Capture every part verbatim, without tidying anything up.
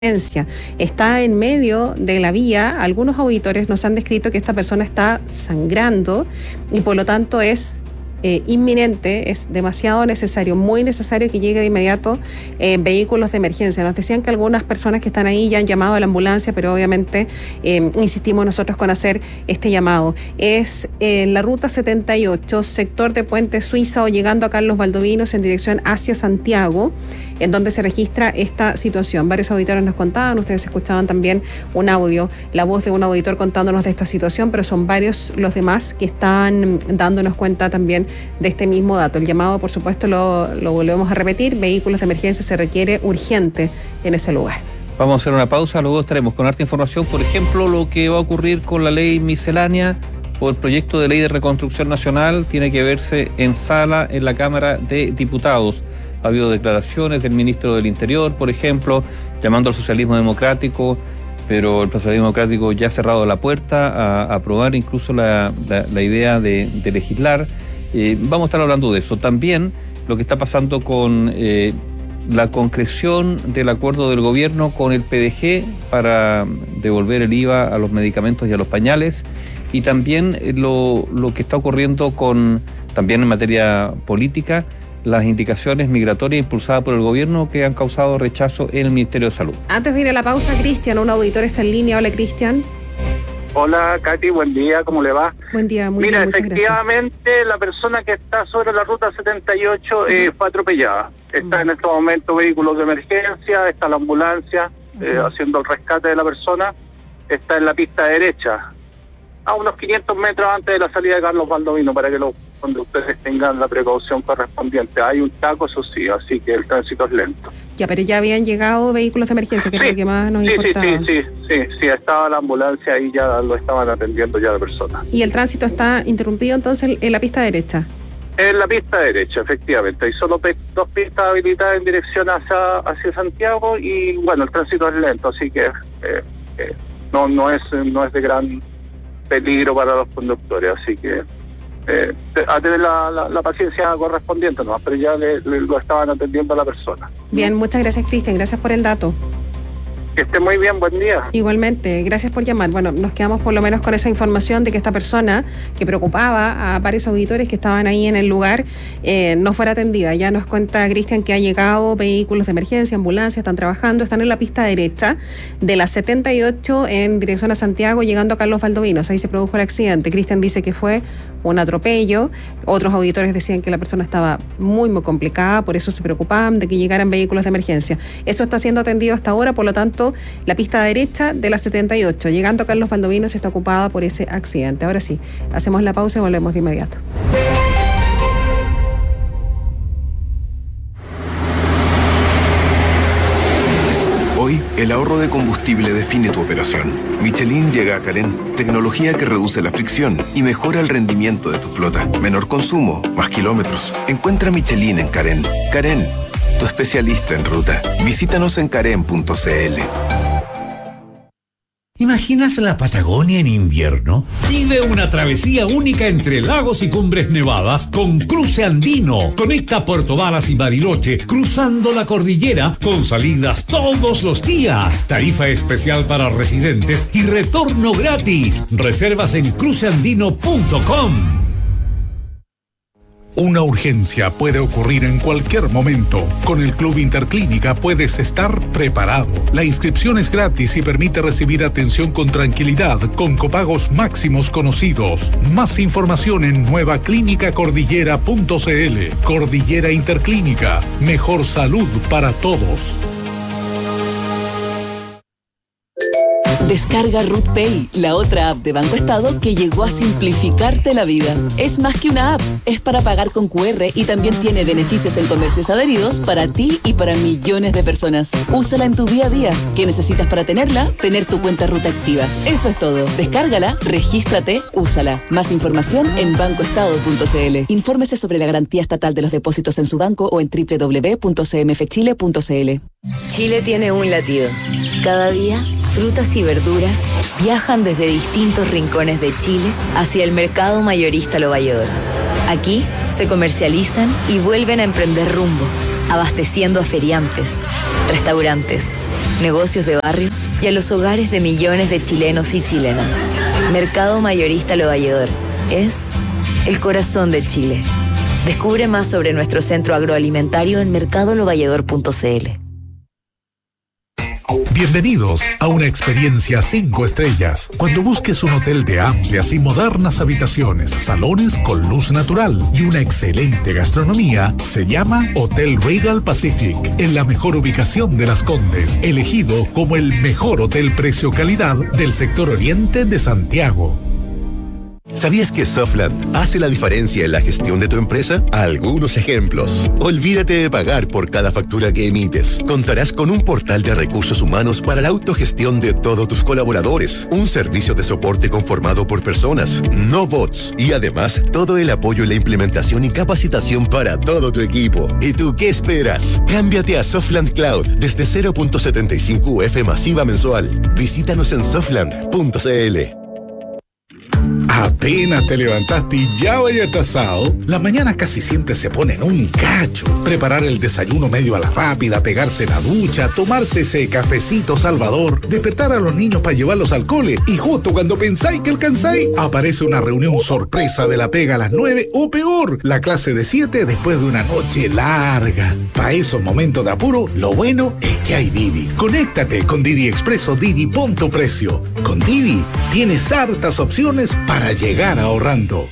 Está en medio de la vía. Algunos auditores nos han descrito que esta persona está sangrando y por lo tanto es eh, inminente, es demasiado necesario, muy necesario que llegue de inmediato eh, vehículos de emergencia. Nos decían que algunas personas que están ahí ya han llamado a la ambulancia, pero obviamente eh, insistimos nosotros con hacer este llamado. Es eh, la ruta setenta y ocho, sector de Puente Suiza o llegando a Carlos Valdovinos en dirección hacia Santiago, en donde se registra esta situación. Varios auditores nos contaban, ustedes escuchaban también un audio, la voz de un auditor contándonos de esta situación, pero son varios los demás que están dándonos cuenta también de este mismo dato. El llamado, por supuesto, lo, lo volvemos a repetir, vehículos de emergencia se requiere urgente en ese lugar. Vamos a hacer una pausa, luego estaremos con harta información, por ejemplo, lo que va a ocurrir con la ley miscelánea o el proyecto de ley de reconstrucción nacional, tiene que verse en sala en la Cámara de Diputados. Ha habido declaraciones del ministro del Interior, por ejemplo, llamando al socialismo democrático, pero el socialismo democrático ya ha cerrado la puerta a, a aprobar incluso la, la, la idea de, de legislar. Eh, vamos a estar hablando de eso. También lo que está pasando con eh, la concreción del acuerdo del gobierno con el P D G para devolver el I V A a los medicamentos y a los pañales, y también lo, lo que está ocurriendo con, también en materia política, las indicaciones migratorias impulsadas por el gobierno que han causado rechazo en el Ministerio de Salud. Antes de ir a la pausa, Cristian, un auditor está en línea. Hola, Cristian. Hola, Katy, buen día, ¿cómo le va? Buen día, muy Mira, bien, muchas gracias. Mira, efectivamente, la persona que está sobre la ruta setenta y ocho eh, fue atropellada. Está uh-huh. en este momento vehículos de emergencia, está la ambulancia uh-huh. eh, haciendo el rescate de la persona, está en la pista derecha, a unos quinientos metros antes de la salida de Carlos Valdovinos, para que los conductores tengan la precaución correspondiente. Hay un taco, eso sí, así que el tránsito es lento. Ya, pero ya habían llegado vehículos de emergencia, que sí, es lo que más nos sí, importaba. Sí, sí, sí, sí, sí, estaba la ambulancia y ya lo estaban atendiendo ya la persona. ¿Y el tránsito está interrumpido entonces en la pista derecha? En la pista derecha, efectivamente. Hay solo pe- dos pistas habilitadas en dirección hacia, hacia Santiago y, bueno, el tránsito es lento, así que eh, eh, no, no, es, no es de gran peligro para los conductores, así que eh, a tener la, la, la paciencia correspondiente, ¿no? Pero ya le, le, lo estaban atendiendo a la persona. Bien, muchas gracias, Cristian, gracias por el dato. Que esté muy bien, buen día. Igualmente, gracias por llamar. Bueno, nos quedamos por lo menos con esa información de que esta persona que preocupaba a varios auditores que estaban ahí en el lugar eh, no fuera atendida. Ya nos cuenta Cristian que ha llegado vehículos de emergencia, ambulancia, están trabajando, están en la pista derecha de la setenta y ocho en dirección a Santiago, llegando a Carlos Valdovinos. Ahí se produjo el accidente. Cristian dice que fue un atropello. Otros auditores decían que la persona estaba muy, muy complicada, por eso se preocupaban de que llegaran vehículos de emergencia. Eso está siendo atendido hasta ahora, por lo tanto, la pista derecha de la setenta y ocho, llegando a Carlos Valdovinos, está ocupada por ese accidente. Ahora sí, hacemos la pausa y volvemos de inmediato. Hoy, el ahorro de combustible define tu operación. Michelin llega a Carén, tecnología que reduce la fricción y mejora el rendimiento de tu flota. Menor consumo, más kilómetros. Encuentra Michelin en Carén. Carén, tu especialista en ruta. Visítanos en carén punto c l. ¿Imaginas la Patagonia en invierno? Vive una travesía única entre lagos y cumbres nevadas con Cruce Andino. Conecta Puerto Varas y Bariloche cruzando la cordillera con salidas todos los días. Tarifa especial para residentes y retorno gratis. Reservas en cruce andino punto com. Una urgencia puede ocurrir en cualquier momento. Con el Club Interclínica puedes estar preparado. La inscripción es gratis y permite recibir atención con tranquilidad, con copagos máximos conocidos. Más información en nueva clínica cordillera punto c l. Cordillera Interclínica. Mejor salud para todos. Descarga RootPay, la otra app de Banco Estado que llegó a simplificarte la vida. Es más que una app, es para pagar con cu erre y también tiene beneficios en comercios adheridos para ti y para millones de personas. Úsala en tu día a día. ¿Qué necesitas para tenerla? Tener tu cuenta Ruta activa. Eso es todo. Descárgala, regístrate, úsala. Más información en banco estado punto c l. Infórmese sobre la garantía estatal de los depósitos en su banco o en doble u doble u doble u punto c m f chile punto c l. Chile tiene un latido. Cada día, frutas y verduras viajan desde distintos rincones de Chile hacia el mercado mayorista Lo Valledor. Aquí se comercializan y vuelven a emprender rumbo, abasteciendo a feriantes, restaurantes, negocios de barrio y a los hogares de millones de chilenos y chilenas. Mercado Mayorista Lo Valledor es el corazón de Chile. Descubre más sobre nuestro centro agroalimentario en mercado lo valledor punto c l. Bienvenidos a una experiencia cinco estrellas. Cuando busques un hotel de amplias y modernas habitaciones, salones con luz natural y una excelente gastronomía, se llama Hotel Regal Pacific, en la mejor ubicación de Las Condes, elegido como el mejor hotel precio-calidad del sector oriente de Santiago. ¿Sabías que Softland hace la diferencia en la gestión de tu empresa? Algunos ejemplos. Olvídate de pagar por cada factura que emites. Contarás con un portal de recursos humanos para la autogestión de todos tus colaboradores, un servicio de soporte conformado por personas, no bots, y además todo el apoyo en la implementación y capacitación para todo tu equipo. ¿Y tú qué esperas? Cámbiate a Softland Cloud desde cero punto setenta y cinco U F masiva mensual. Visítanos en softland punto c l. Apenas te levantaste y ya vaya atrasado. Las mañanas casi siempre se ponen un cacho. Preparar el desayuno medio a la rápida, pegarse la ducha, tomarse ese cafecito salvador, despertar a los niños para llevarlos al cole y justo cuando pensáis que alcanzáis, aparece una reunión sorpresa de la pega a las nueve o peor, la clase de siete después de una noche larga. Para esos momentos de apuro, lo bueno es que hay Didi. Conéctate con Didi Expreso Didi Punto Precio. Con Didi tienes hartas opciones para llegar ahorrando.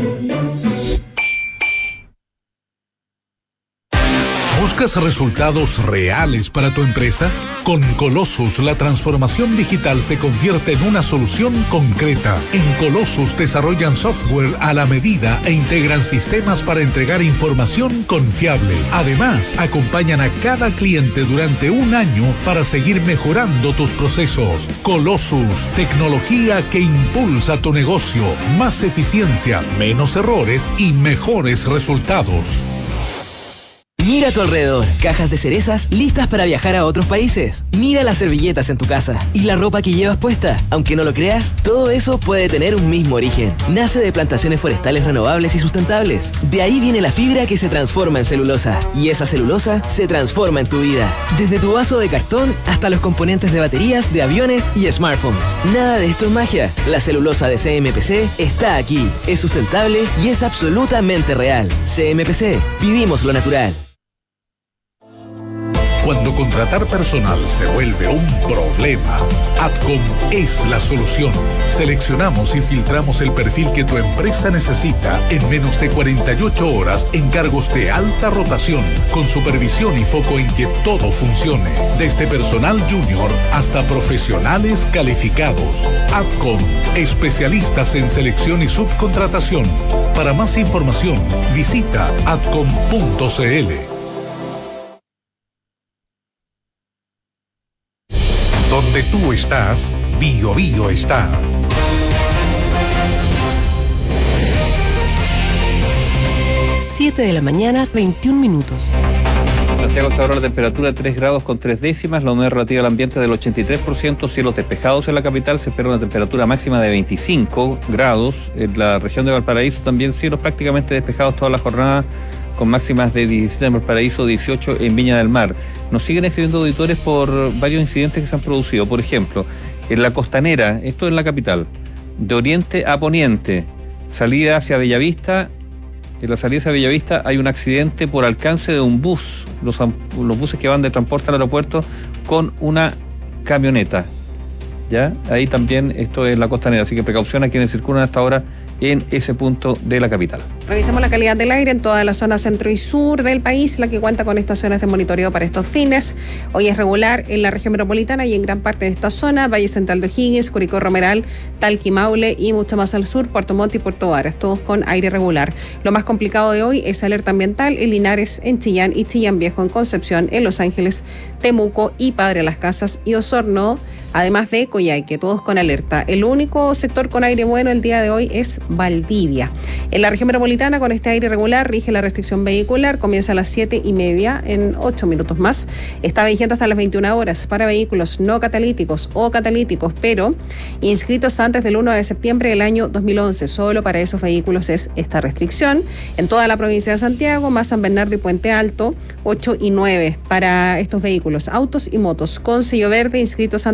¿Buscas resultados reales para tu empresa? Con Colossus, la transformación digital se convierte en una solución concreta. En Colossus desarrollan software a la medida e integran sistemas para entregar información confiable. Además, acompañan a cada cliente durante un año para seguir mejorando tus procesos. Colossus, tecnología que impulsa tu negocio. Más eficiencia, menos errores y mejores resultados. Mira a tu alrededor, cajas de cerezas listas para viajar a otros países. Mira las servilletas en tu casa y la ropa que llevas puesta. Aunque no lo creas, todo eso puede tener un mismo origen. Nace de plantaciones forestales renovables y sustentables. De ahí viene la fibra que se transforma en celulosa. Y esa celulosa se transforma en tu vida. Desde tu vaso de cartón hasta los componentes de baterías, de aviones y smartphones. Nada de esto es magia. La celulosa de C M P C está aquí. Es sustentable y es absolutamente real. C M P C. Vivimos lo natural. Cuando contratar personal se vuelve un problema, Adcom es la solución. Seleccionamos y filtramos el perfil que tu empresa necesita en menos de cuarenta y ocho horas en cargos de alta rotación, con supervisión y foco en que todo funcione, desde personal junior hasta profesionales calificados. Adcom, especialistas en selección y subcontratación. Para más información, visita adcom punto c l. Donde tú estás, Bio Bio está. siete de la mañana, veintiún minutos. Santiago está ahora la temperatura de tres grados con tres décimas, la humedad relativa al ambiente del ochenta y tres por ciento, cielos despejados en la capital, se espera una temperatura máxima de veinticinco grados. En la región de Valparaíso también cielos prácticamente despejados toda la jornada, con máximas de diecisiete en Valparaíso, dieciocho en Viña del Mar. Nos siguen escribiendo auditores por varios incidentes que se han producido. Por ejemplo, en la Costanera, esto en la capital, de oriente a poniente, salida hacia Bellavista. En la salida hacia Bellavista hay un accidente por alcance de un bus, los, los buses que van de transporte al aeropuerto, con una camioneta. ¿Ya? Ahí también esto es la Costanera, así que precaución a quienes circulan hasta ahora en ese punto de la capital. Revisemos la calidad del aire en toda la zona centro y sur del país, la que cuenta con estaciones de monitoreo para estos fines. Hoy es regular en la región metropolitana y en gran parte de esta zona, Valle Central de O'Higgins, Curicó, Romeral, Talca, Maule y mucho más al sur, Puerto Montt y Puerto Varas, todos con aire regular. Lo más complicado de hoy es alerta ambiental en Linares, en Chillán y Chillán Viejo, en Concepción, en Los Ángeles, Temuco y Padre Las Casas y Osorno, además de Coyhaique, todos con alerta. El único sector con aire bueno el día de hoy es Valdivia. En la región metropolitana, con este aire irregular, rige la restricción vehicular, comienza a las siete y media, en ocho minutos más. Está vigente hasta las veintiuna horas para vehículos no catalíticos o catalíticos, pero inscritos antes del uno de septiembre del año dos mil once. Solo para esos vehículos es esta restricción. En toda la provincia de Santiago, más San Bernardo y Puente Alto, ocho y nueve para estos vehículos, autos y motos con sello verde inscritos